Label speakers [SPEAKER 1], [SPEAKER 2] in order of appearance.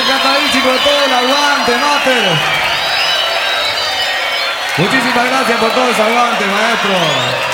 [SPEAKER 1] encantadísimo de todo el aguante, Master. Muchísimas gracias por todo ese aguante, maestro.